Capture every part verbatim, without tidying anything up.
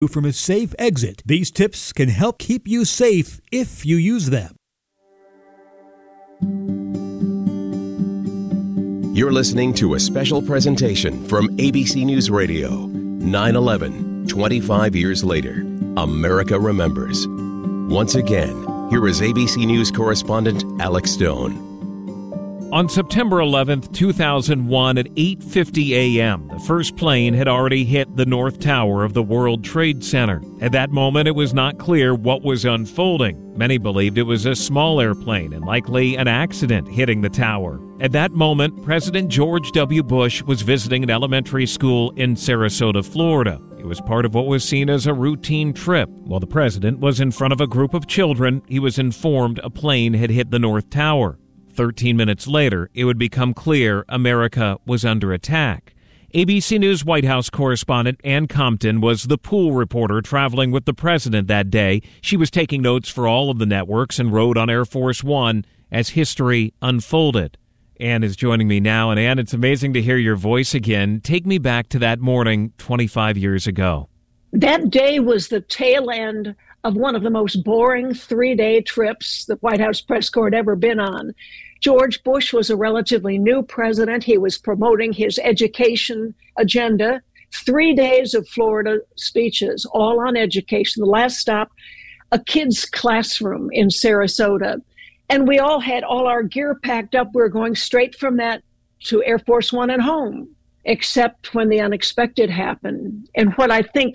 from a safe exit. These tips can help keep you safe if you use them. You're listening to a special presentation from A B C News Radio. nine eleven, twenty-five years later, America remembers. Once again, here is A B C News correspondent Alex Stone. On September eleventh, two thousand one, at eight fifty a.m., the first plane had already hit the North Tower of the World Trade Center. At that moment, it was not clear what was unfolding. Many believed it was a small airplane and likely an accident hitting the tower. At that moment, President George W. Bush was visiting an elementary school in Sarasota, Florida. It was part of what was seen as a routine trip. While the president was in front of a group of children, he was informed a plane had hit the North Tower. Thirteen minutes later, it would become clear America was under attack. A B C News White House correspondent Ann Compton was the pool reporter traveling with the president that day. She was taking notes for all of the networks and rode on Air Force One as history unfolded. Ann is joining me now, and Ann, it's amazing to hear your voice again. Take me back to that morning twenty-five years ago. That day was the tail end of one of the most boring three-day trips the White House press corps had ever been on. George Bush was a relatively new president. He was promoting his education agenda. Three days of Florida speeches, all on education. The last stop, a kid's classroom in Sarasota. And we all had all our gear packed up. We were going straight from that to Air Force One and home, except when the unexpected happened. And what I think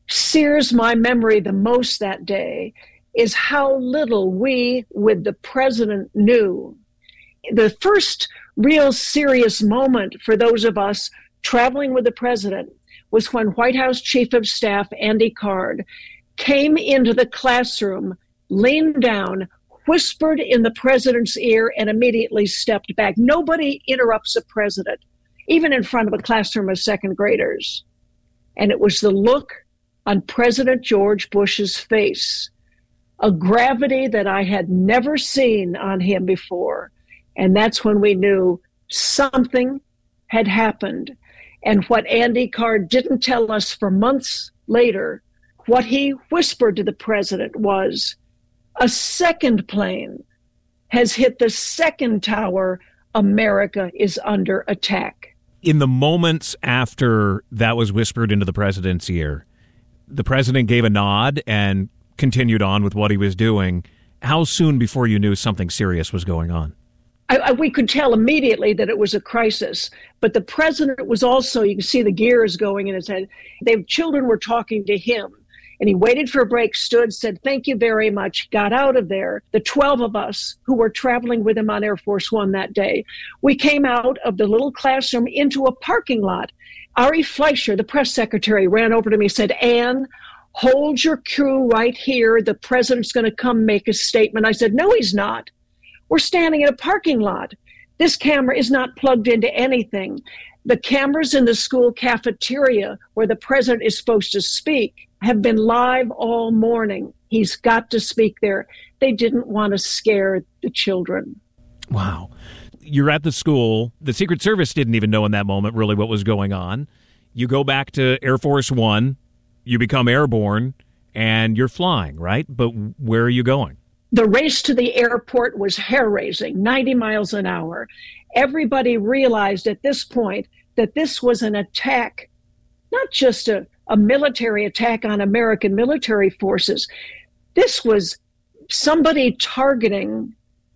sears my memory the most that day is how little we, with the president, knew. The first real serious moment for those of us traveling with the president was when White House Chief of Staff Andy Card came into the classroom, leaned down, whispered in the president's ear, and immediately stepped back. Nobody interrupts a president, even in front of a classroom of second graders. And it was the look on President George Bush's face, a gravity that I had never seen on him before. And that's when we knew something had happened. And what Andy Card didn't tell us for months later, what he whispered to the president was, a second plane has hit the second tower. America is under attack. In the moments after that was whispered into the president's ear, the president gave a nod and continued on with what he was doing. How soon before you knew something serious was going on? I, I, we could tell immediately that it was a crisis, but the president was also, you can see the gears going in his head. The children were talking to him, and he waited for a break, stood, said, thank you very much, got out of there. The twelve of us who were traveling with him on Air Force One that day, we came out of the little classroom into a parking lot. Ari Fleischer, the press secretary, ran over to me and said, Ann, hold your crew right here. The president's going to come make a statement. I said, no, he's not. We're standing in a parking lot. This camera is not plugged into anything. The cameras in the school cafeteria where the president is supposed to speak have been live all morning. He's got to speak there. They didn't want to scare the children. Wow. You're at the school. The Secret Service didn't even know in that moment really what was going on. You go back to Air Force One, you become airborne, and you're flying, right? But where are you going? The race to the airport was hair-raising, ninety miles an hour. Everybody realized at this point that this was an attack, not just a, a military attack on American military forces. This was somebody targeting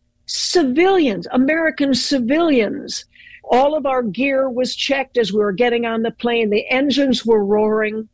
civilians, American civilians. All of our gear was checked as we were getting on the plane. The engines were roaring.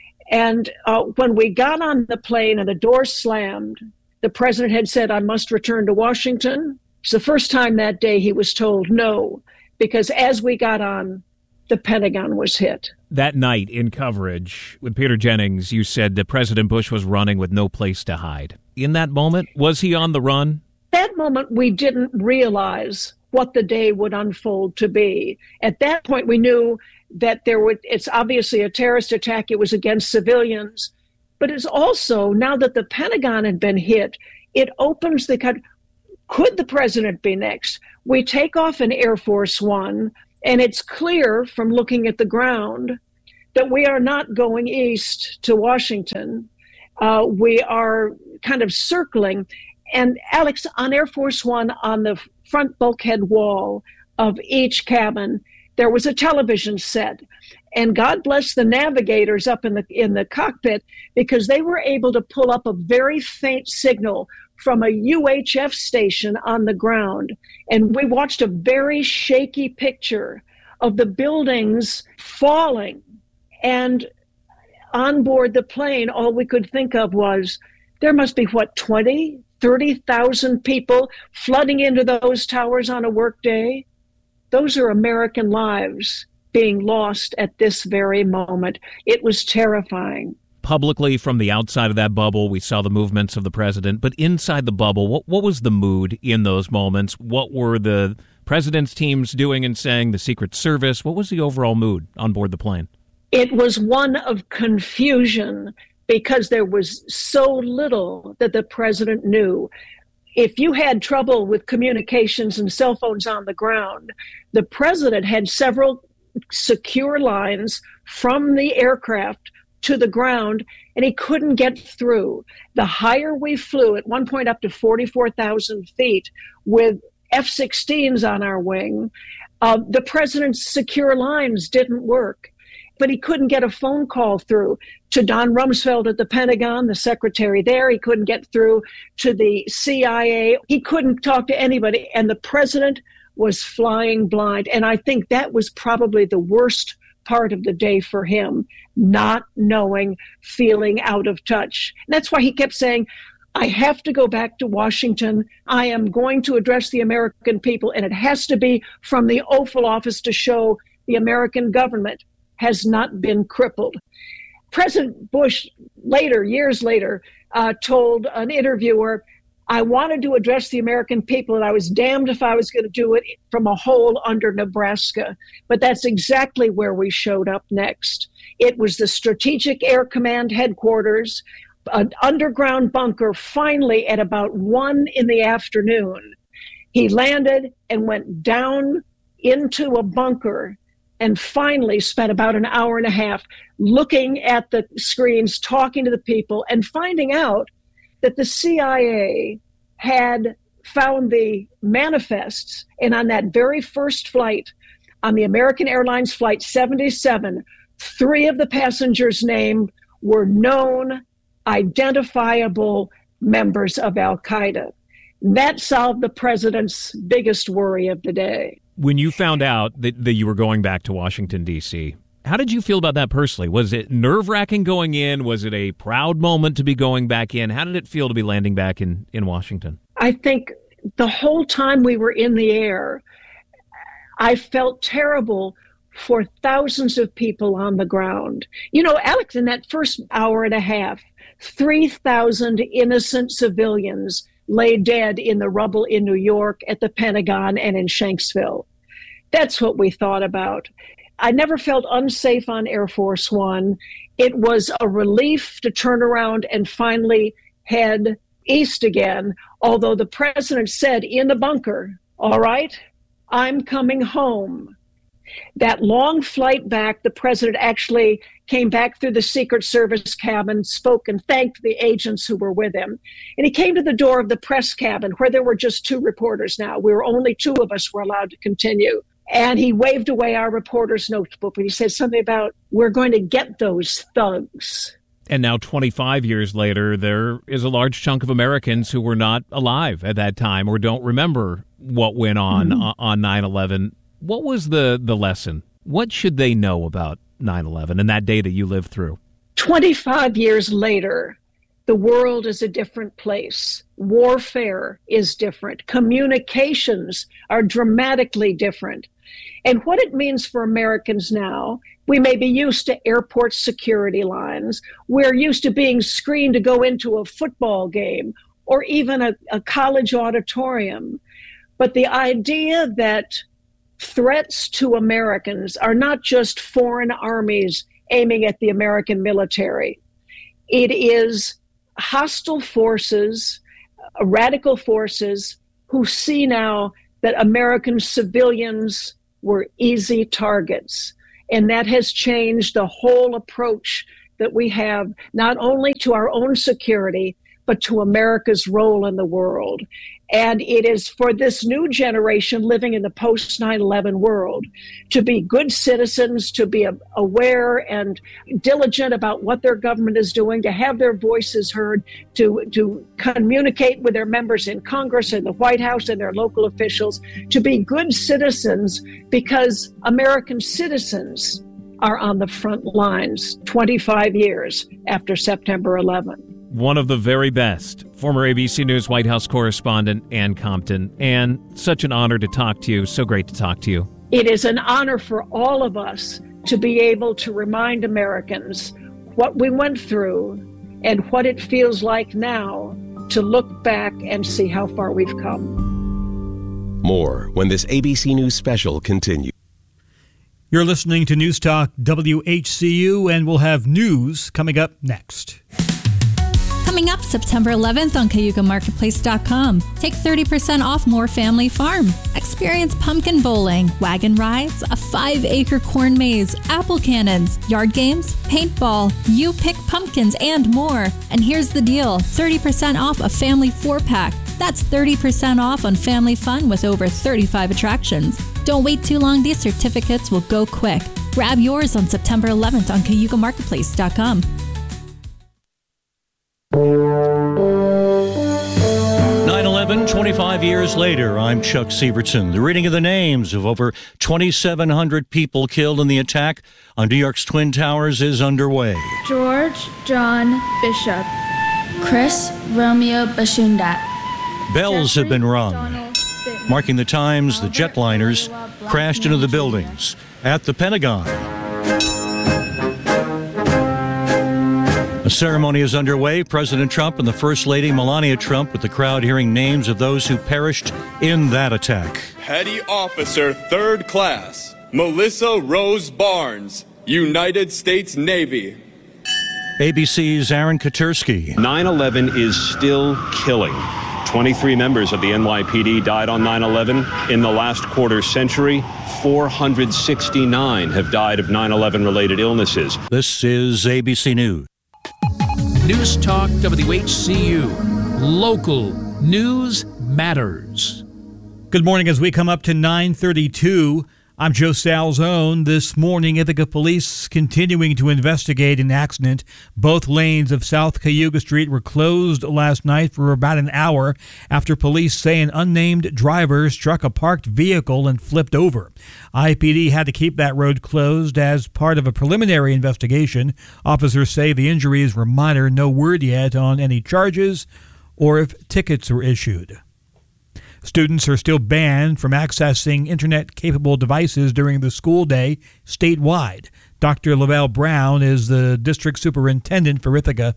And uh, when we got on the plane and the door slammed, the president had said, I must return to Washington. It's the first time that day he was told no, because as we got on, the Pentagon was hit. That night in coverage with Peter Jennings, you said that President Bush was running with no place to hide. In that moment, was he on the run? That moment, we didn't realize what the day would unfold to be. At that point, we knew that there would, it's obviously a terrorist attack. It was against civilians. But it's also, now that the Pentagon had been hit, it opens the, could the president be next? We take off in Air Force One, and it's clear from looking at the ground that we are not going east to Washington. Uh, we are kind of circling. And Alex, on Air Force One, on the front bulkhead wall of each cabin, there was a television set. And God bless the navigators up in the in the cockpit, because they were able to pull up a very faint signal from a U H F station on the ground. And we watched a very shaky picture of the buildings falling. And on board the plane, all we could think of was there must be, what, twenty, thirty thousand people flooding into those towers on a workday. Those are American lives being lost at this very moment. It was terrifying. Publicly, from the outside of that bubble, we saw the movements of the president. But inside the bubble, what, what was the mood in those moments? What were the president's teams doing and saying, the Secret Service? What was the overall mood on board the plane? It was one of confusion, because there was so little that the president knew. If you had trouble with communications and cell phones on the ground, the president had several secure lines from the aircraft to the ground, and he couldn't get through. The higher we flew, at one point up to forty-four thousand feet, with F sixteens on our wing, uh, the president's secure lines didn't work. But he couldn't get a phone call through to Don Rumsfeld at the Pentagon, the secretary there. He couldn't get through to the C I A. He couldn't talk to anybody. And the president was flying blind. And I think that was probably the worst part of the day for him, not knowing, feeling out of touch. And that's why he kept saying, I have to go back to Washington. I am going to address the American people, and it has to be from the Oval Office to show the American government has not been crippled. President Bush later, years later, uh, told an interviewer, I wanted to address the American people, and I was damned if I was going to do it from a hole under Nebraska. But that's exactly where we showed up next. It was the Strategic Air Command headquarters, an underground bunker, finally at about one in the afternoon. He landed and went down into a bunker, and finally spent about an hour and a half looking at the screens, talking to the people, and finding out that the C I A had found the manifests. And on that very first flight, on the American Airlines Flight seventy-seven, three of the passengers named were known, identifiable members of Al-Qaeda. That solved the president's biggest worry of the day. When you found out that, that you were going back to Washington, D C, how did you feel about that personally? Was it nerve-wracking going in? Was it a proud moment to be going back in? How did it feel to be landing back in, in Washington? I think the whole time we were in the air, I felt terrible for thousands of people on the ground. You know, Alex, in that first hour and a half, three thousand innocent civilians lay dead in the rubble in New York, at the Pentagon, and in Shanksville. That's what we thought about. I never felt unsafe on Air Force One. It was a relief to turn around and finally head east again, although the president said in the bunker, all right, I'm coming home. That long flight back, the president actually came back through the Secret Service cabin, spoke and thanked the agents who were with him. And he came to the door of the press cabin, where there were just two reporters now. We were only two of us were allowed to continue. And he waved away our reporter's notebook, and he said something about, we're going to get those thugs. And now twenty-five years later, there is a large chunk of Americans who were not alive at that time or don't remember what went on mm-hmm. on nine eleven. What was the, the lesson? What should they know about nine eleven and that day that you lived through? twenty-five years later, the world is a different place. Warfare is different. Communications are dramatically different. And what it means for Americans now, we may be used to airport security lines. We're used to being screened to go into a football game or even a, a college auditorium. But the idea that threats to Americans are not just foreign armies aiming at the American military. It is hostile forces, uh, radical forces who see now that American civilians were easy targets. And that has changed the whole approach that we have, not only to our own security, but to America's role in the world. And it is for this new generation living in the post nine eleven world to be good citizens, to be aware and diligent about what their government is doing, to have their voices heard, to, to communicate with their members in Congress and the White House and their local officials, to be good citizens, because American citizens are on the front lines twenty-five years after September eleventh. One of the very best, former A B C News White House correspondent Ann Compton. Ann, such an honor to talk to you. So great to talk to you. It is an honor for all of us to be able to remind Americans what we went through and what it feels like now to look back and see how far we've come. More when this A B C News special continues. You're listening to News Talk W H C U, and we'll have news coming up next. Coming up September eleventh on Cayuga Marketplace dot com. Take thirty percent off More Family Farm. Experience pumpkin bowling, wagon rides, a five-acre corn maze, apple cannons, yard games, paintball, you pick pumpkins, and more. And here's the deal, thirty percent off a family four-pack. That's thirty percent off on family fun with over thirty-five attractions. Don't wait too long, these certificates will go quick. Grab yours on September eleventh on Cayuga Marketplace dot com. nine eleven, twenty-five years later, I'm Chuck Sievertson. The reading of the names of over twenty-seven hundred people killed in the attack on New York's Twin Towers is underway. George John Bishop. Chris Romeo Bashundat. Bells have been rung, marking the times the jetliners crashed into the buildings at the Pentagon. A ceremony is underway. President Trump and the First Lady Melania Trump, with the crowd hearing names of those who perished in that attack. Petty Officer Third Class Melissa Rose Barnes, United States Navy. A B C's Aaron Katersky. nine eleven is still killing. twenty-three members of the N Y P D died on nine eleven. In the last quarter century, four hundred sixty-nine have died of nine eleven related illnesses. This is A B C News. News Talk W H C U. Local news matters. Good morning as we come up to nine thirty-two. I'm Joe Salzone. This morning, Ithaca Police continuing to investigate an accident. Both lanes of South Cayuga Street were closed last night for about an hour after police say an unnamed driver struck a parked vehicle and flipped over. I P D had to keep that road closed as part of a preliminary investigation. Officers say the injuries were minor. No word yet on any charges or if tickets were issued. Students are still banned from accessing Internet-capable devices during the school day statewide. Doctor Lavelle Brown is the district superintendent for Ithaca.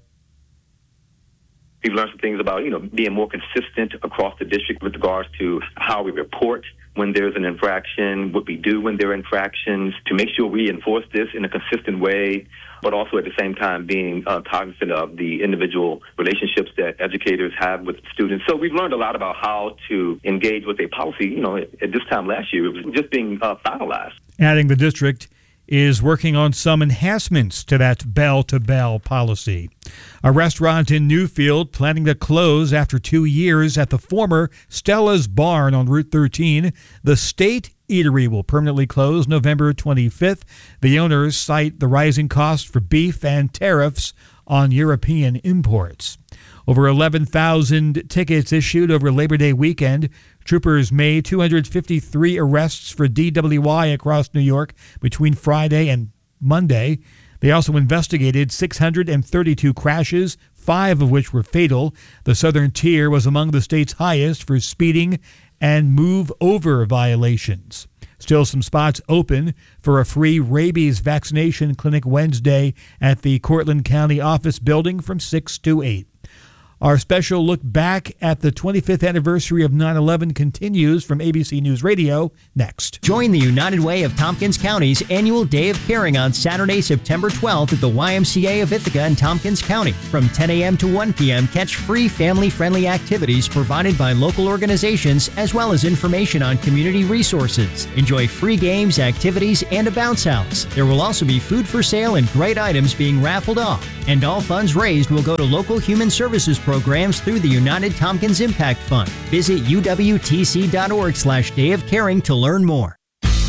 We've learned some things about, you know, being more consistent across the district with regards to how we report when there's an infraction, what we do when there are infractions, to make sure we enforce this in a consistent way, but also at the same time being uh, cognizant of the individual relationships that educators have with students. So we've learned a lot about how to engage with a policy. You know, at this time last year, it was just being uh, finalized. Adding the district is working on some enhancements to that bell-to-bell policy. A restaurant in Newfield planning to close after two years at the former Stella's Barn on Route thirteen. The State Eatery will permanently close November twenty-fifth. The owners cite the rising costs for beef and tariffs on European imports. Over eleven thousand tickets issued over Labor Day weekend. Troopers made two hundred fifty-three arrests for D W I across New York between Friday and Monday. They also investigated six hundred thirty-two crashes, five of which were fatal. The Southern Tier was among the state's highest for speeding and move-over violations. Still some spots open for a free rabies vaccination clinic Wednesday at the Cortland County Office Building from six to eight. Our special look back at the twenty-fifth anniversary of nine eleven continues from A B C News Radio next. Join the United Way of Tompkins County's annual Day of Caring on Saturday, September twelfth at the Y M C A of Ithaca in Tompkins County. From ten a.m. to one p.m., catch free family-friendly activities provided by local organizations as well as information on community resources. Enjoy free games, activities, and a bounce house. There will also be food for sale and great items being raffled off. And all funds raised will go to local human services programs through the United Tompkins Impact Fund. Visit U W T C dot org slash Day of Caring to learn more.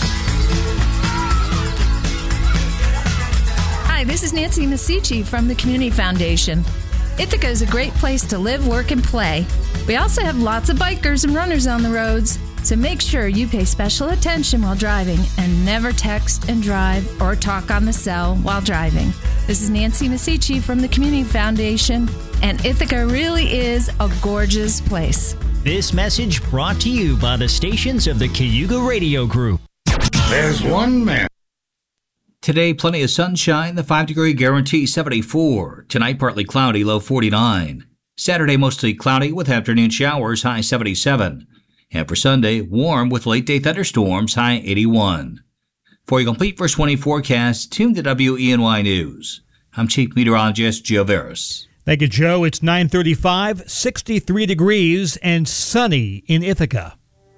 Hi, this is Nancy Masici from the Community Foundation. Ithaca is a great place to live, work, and play. We also have lots of bikers and runners on the roads, so make sure you pay special attention while driving and never text and drive or talk on the cell while driving. This is Nancy Masici from the Community Foundation, and Ithaca really is a gorgeous place. This message brought to you by the stations of the Cayuga Radio Group. There's one man. Today, plenty of sunshine, the five-degree guarantee seventy-four. Tonight, partly cloudy, low forty-nine. Saturday, mostly cloudy with afternoon showers, high seventy-seven. And for Sunday, warm with late-day thunderstorms, high eighty-one. For a complete First twenty forecast, tune to W E N Y News. I'm Chief Meteorologist Joe Veras. Thank you, Joe. It's nine thirty-five, sixty-three degrees and sunny in Ithaca.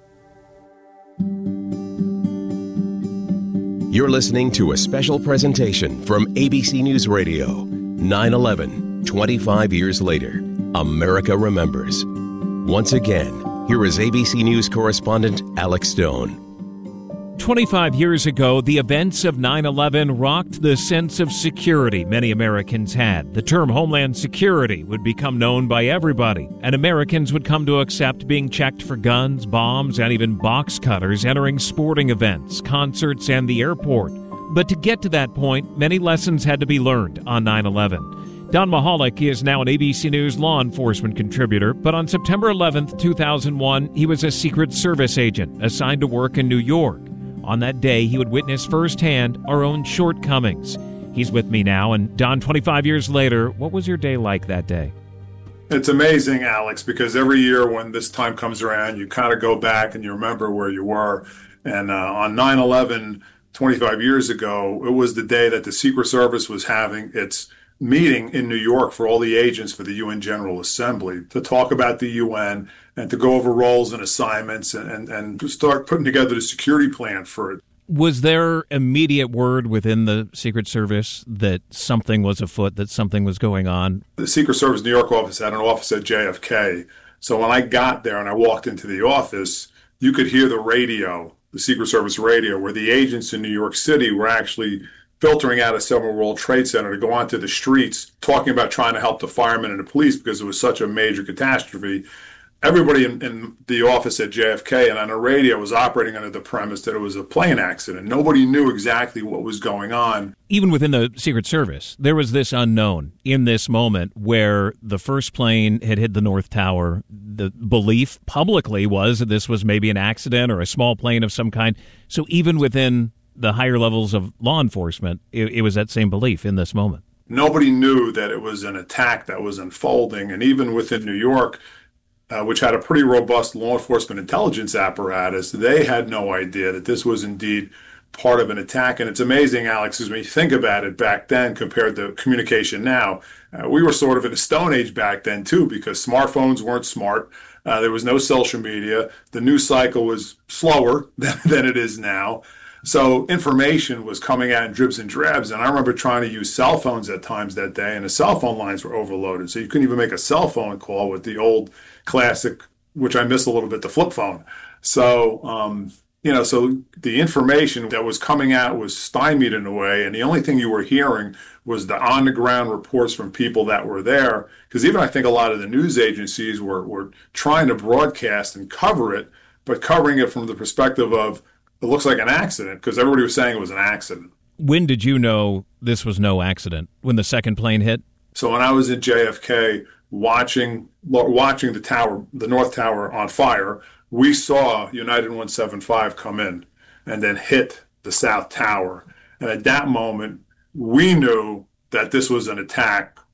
You're listening to a special presentation from A B C News Radio. nine eleven, twenty-five years later, America remembers. Once again, here is A B C News correspondent Alex Stone. twenty-five years ago, the events of nine eleven rocked the sense of security many Americans had. The term Homeland Security would become known by everybody, and Americans would come to accept being checked for guns, bombs, and even box cutters entering sporting events, concerts, and the airport. But to get to that point, many lessons had to be learned on nine eleven. Don Mahalik is now an A B C News law enforcement contributor, but on September eleventh, two thousand one, he was a Secret Service agent assigned to work in New York. On that day, he would witness firsthand our own shortcomings. He's with me now, and Don, twenty-five years later, what was your day like that day? It's amazing, Alex, because every year when this time comes around, you kind of go back and you remember where you were. And uh, on nine eleven, twenty-five years ago, it was the day that the Secret Service was having its meeting in New York for all the agents for the U N General Assembly to talk about the U N and to go over roles and assignments and, and, and to start putting together the security plan for it. Was there immediate word within the Secret Service that something was afoot, that something was going on? The Secret Service New York office had an office at J F K. So when I got there and I walked into the office, you could hear the radio, the Secret Service radio, where the agents in New York City were actually filtering out of Seven World Trade Center to go onto the streets, talking about trying to help the firemen and the police because it was such a major catastrophe. Everybody in, in the office at J F K and on the radio was operating under the premise that it was a plane accident. Nobody knew exactly what was going on. Even within the Secret Service, there was this unknown in this moment where the first plane had hit the North Tower. The belief publicly was that this was maybe an accident or a small plane of some kind. So even within the higher levels of law enforcement, it, it was that same belief in this moment. Nobody knew that it was an attack that was unfolding. And even within New York, uh, which had a pretty robust law enforcement intelligence apparatus, they had no idea that this was indeed part of an attack. And it's amazing, Alex, as when you think about it back then compared to communication now, uh, we were sort of in a stone age back then too, because smartphones weren't smart. Uh, there was no social media. The news cycle was slower than, than it is now. So information was coming out in dribs and drabs. And I remember trying to use cell phones at times that day, and the cell phone lines were overloaded. So you couldn't even make a cell phone call with the old classic, which I miss a little bit, the flip phone. So, um, you know, so the information that was coming out was stymied in a way. And the only thing you were hearing was the on-the-ground reports from people that were there. Because even I think a lot of the news agencies were, were trying to broadcast and cover it, but covering it from the perspective of, it looks like an accident, because everybody was saying it was an accident. When did you know this was no accident? When the second plane hit? So when I was at J F K watching watching the tower, the North Tower on fire, we saw United one seventy-five come in and then hit the South Tower. And at that moment, we knew that this was an attack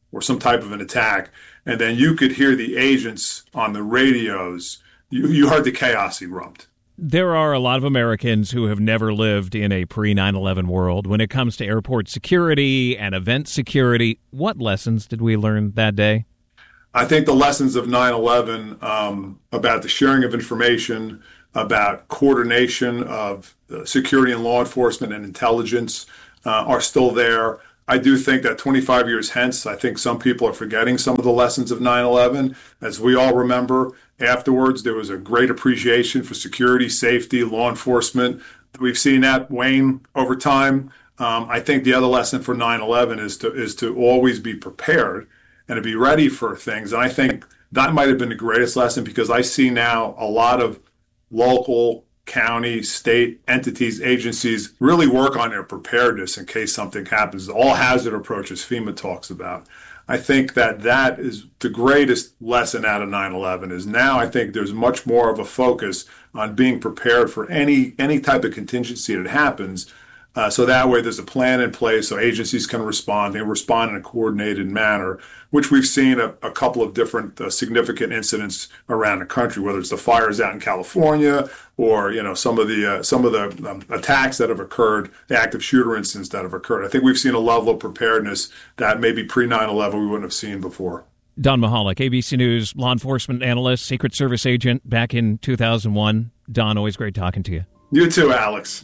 or some type of an attack. And then you could hear the agents on the radios. You, you heard the chaos erupt. There are a lot of Americans who have never lived in a pre nine eleven world. When it comes to airport security and event security, what lessons did we learn that day? I think the lessons of nine eleven um, about the sharing of information, about coordination of uh, security and law enforcement and intelligence uh, are still there. I do think that twenty-five years hence, I think some people are forgetting some of the lessons of nine eleven. As we all remember, afterwards, there was a great appreciation for security, safety, law enforcement. We've seen that wane over time. Um, I think the other lesson for nine eleven is to is to always be prepared and to be ready for things. And I think that might have been the greatest lesson, because I see now a lot of local, county, state entities, agencies really work on their preparedness in case something happens. All hazard approaches FEMA talks about. I think that that is the greatest lesson out of nine eleven is now I think there's much more of a focus on being prepared for any any type of contingency that happens. Uh, so that way there's a plan in place so agencies can respond. They respond in a coordinated manner, which we've seen a, a couple of different uh, significant incidents around the country, whether it's the fires out in California or, you know, some of the uh, some of the um, attacks that have occurred, the active shooter incidents that have occurred. I think we've seen a level of preparedness that maybe pre nine eleven we wouldn't have seen before. Don Mahalik, A B C News law enforcement analyst, Secret Service agent back in two thousand one. Don, always great talking to you. You too, Alex.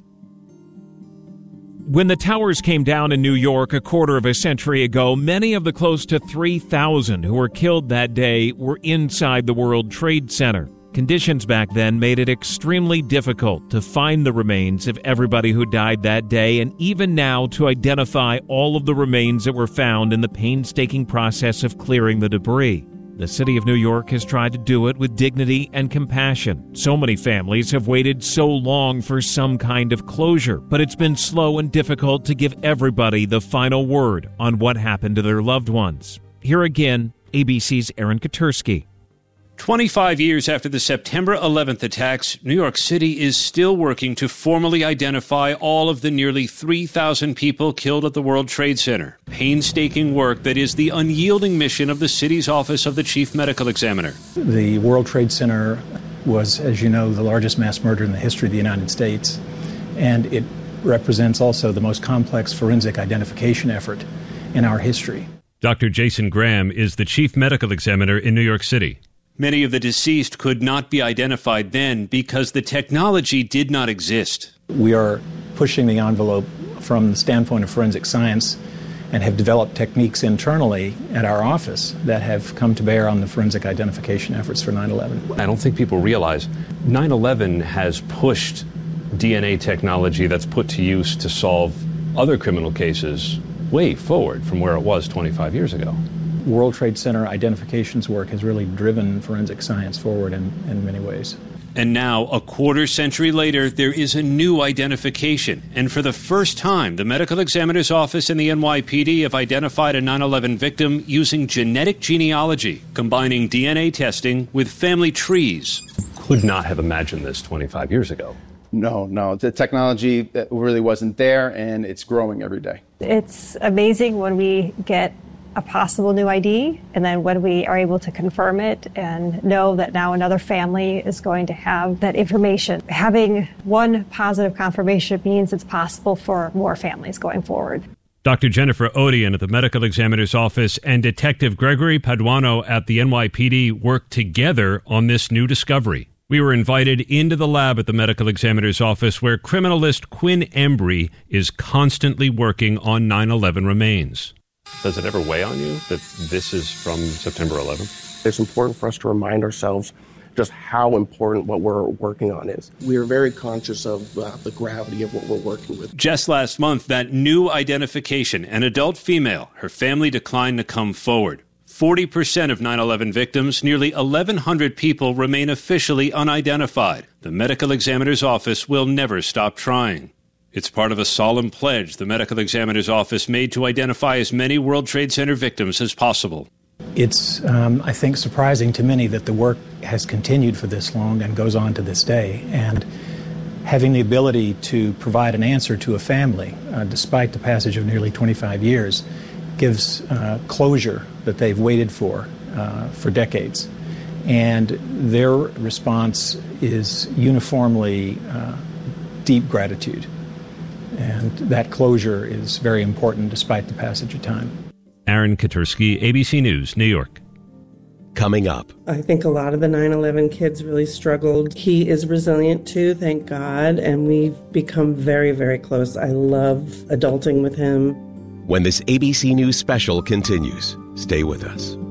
When the towers came down in New York a quarter of a century ago, many of the close to three thousand who were killed that day were inside the World Trade Center. Conditions back then made it extremely difficult to find the remains of everybody who died that day, and even now to identify all of the remains that were found in the painstaking process of clearing the debris. The city of New York has tried to do it with dignity and compassion. So many families have waited so long for some kind of closure, but it's been slow and difficult to give everybody the final word on what happened to their loved ones. Here again, A B C's Aaron Katersky. twenty-five years after the September eleventh attacks, New York City is still working to formally identify all of the nearly three thousand people killed at the World Trade Center. Painstaking work that is the unyielding mission of the city's Office of the Chief Medical Examiner. The World Trade Center was, as you know, the largest mass murder in the history of the United States, and it represents also the most complex forensic identification effort in our history. Doctor Jason Graham is the Chief Medical Examiner in New York City. Many of the deceased could not be identified then because the technology did not exist. We are pushing the envelope from the standpoint of forensic science and have developed techniques internally at our office that have come to bear on the forensic identification efforts for nine eleven. I don't think people realize nine eleven has pushed D N A technology that's put to use to solve other criminal cases way forward from where it was twenty-five years ago. World Trade Center identifications work has really driven forensic science forward in, in many ways. And now, a quarter century later, there is a new identification. And for the first time, the Medical Examiner's Office and the N Y P D have identified a nine eleven victim using genetic genealogy, combining D N A testing with family trees. Could not have imagined this twenty-five years ago. No, no. The technology really wasn't there, and it's growing every day. It's amazing when we get a possible new I D, and then when we are able to confirm it and know that now another family is going to have that information. Having one positive confirmation means it's possible for more families going forward. Doctor Jennifer Odian at the Medical Examiner's Office and Detective Gregory Paduano at the N Y P D worked together on this new discovery. We were invited into the lab at the Medical Examiner's Office where criminalist Quinn Embry is constantly working on nine eleven remains. Does it ever weigh on you that this is from September eleventh? It's important for us to remind ourselves just how important what we're working on is. We are very conscious of uh, the gravity of what we're working with. Just last month, that new identification, an adult female, her family declined to come forward. forty percent of nine eleven victims, nearly eleven hundred people, remain officially unidentified. The Medical Examiner's Office will never stop trying. It's part of a solemn pledge the Medical Examiner's Office made to identify as many World Trade Center victims as possible. It's, um, I think, surprising to many that the work has continued for this long and goes on to this day. And having the ability to provide an answer to a family, uh, despite the passage of nearly twenty-five years, gives uh, closure that they've waited for uh, for decades. And their response is uniformly uh, deep gratitude. And that closure is very important despite the passage of time. Aaron Katursky, A B C News, New York. Coming up. I think a lot of the nine eleven kids really struggled. He is resilient too, thank God, and we've become very, very close. I love adulting with him. When this A B C News special continues, stay with us.